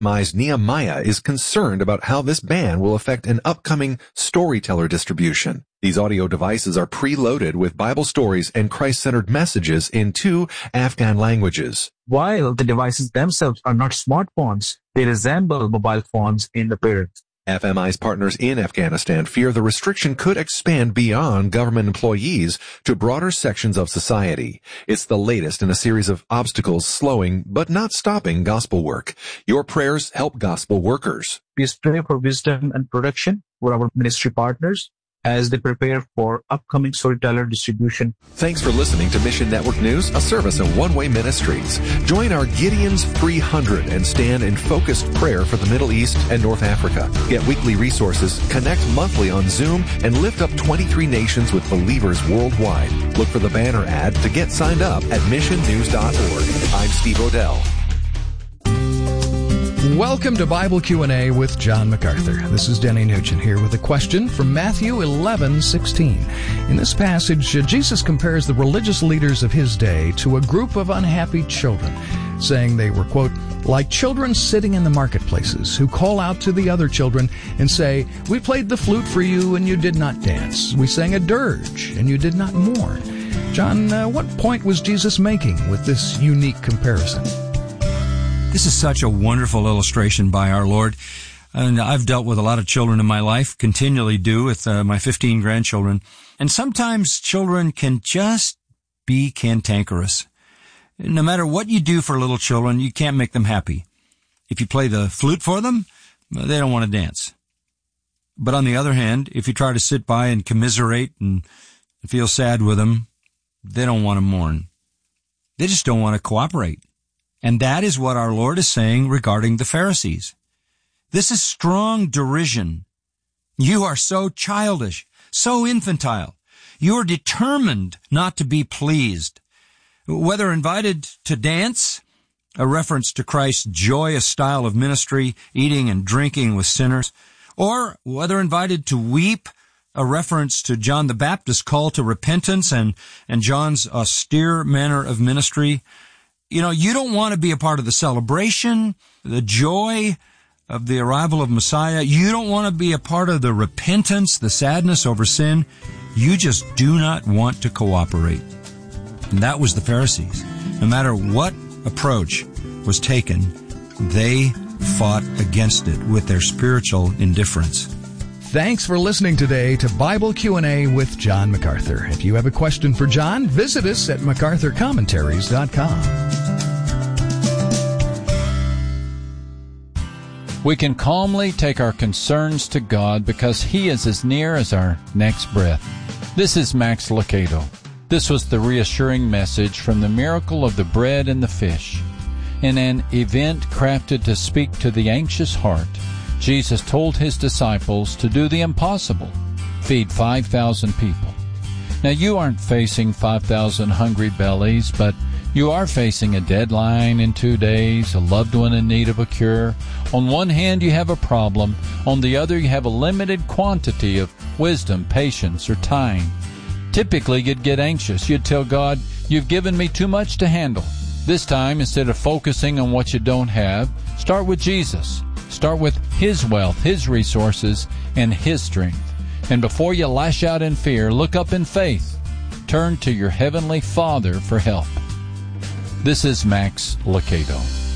FMI's Nehemiah is concerned about how this ban will affect an upcoming Storyteller distribution. These audio devices are preloaded with Bible stories and Christ-centered messages in 2 Afghan languages. While the devices themselves are not smartphones, they resemble mobile phones in appearance. FMI's partners in Afghanistan fear the restriction could expand beyond government employees to broader sections of society. It's the latest in a series of obstacles slowing but not stopping gospel work. Your prayers help gospel workers. Please pray for wisdom and protection for our ministry partners as they prepare for upcoming Storyteller distribution. Thanks for listening to Mission Network News, a service of One Way Ministries. Join our Gideon's 300 and stand in focused prayer for the Middle East and North Africa. Get weekly resources, connect monthly on Zoom, and lift up 23 nations with believers worldwide. Look for the banner ad to get signed up at missionnews.org. I'm Steve Odell. Welcome to Bible Q&A with John MacArthur. This is Denny Nugent here with a question from Matthew 11:16. In this passage, Jesus compares the religious leaders of his day to a group of unhappy children, saying they were, quote, like children sitting in the marketplaces who call out to the other children and say, we played the flute for you and you did not dance. We sang a dirge and you did not mourn. John, what point was Jesus making with this unique comparison? This is such a wonderful illustration by our Lord. And I've dealt with a lot of children in my life, continually do with my 15 grandchildren. And sometimes children can just be cantankerous. No matter what you do for little children, you can't make them happy. If you play the flute for them, they don't want to dance. But on the other hand, if you try to sit by and commiserate and feel sad with them, they don't want to mourn. They just don't want to cooperate. And that is what our Lord is saying regarding the Pharisees. This is strong derision. You are so childish, so infantile. You are determined not to be pleased. Whether invited to dance, a reference to Christ's joyous style of ministry, eating and drinking with sinners, or whether invited to weep, a reference to John the Baptist's call to repentance and John's austere manner of ministry. You know, you don't want to be a part of the celebration, the joy of the arrival of Messiah. You don't want to be a part of the repentance, the sadness over sin. You just do not want to cooperate. And that was the Pharisees. No matter what approach was taken, they fought against it with their spiritual indifference. Thanks for listening today to Bible Q&A with John MacArthur. If you have a question for John, visit us at MacArthurCommentaries.com. We can calmly take our concerns to God because He is as near as our next breath. This is Max Lucado. This was the reassuring message from the miracle of the bread and the fish. In an event crafted to speak to the anxious heart, Jesus told His disciples to do the impossible, feed 5,000 people. Now, you aren't facing 5,000 hungry bellies, but you are facing a deadline in 2 days, a loved one in need of a cure. On one hand, you have a problem. On the other, you have a limited quantity of wisdom, patience, or time. Typically, you'd get anxious. You'd tell God, you've given me too much to handle. This time, instead of focusing on what you don't have, start with Jesus. Start with His wealth, His resources, and His strength. And before you lash out in fear, look up in faith. Turn to your Heavenly Father for help. This is Max Lucado.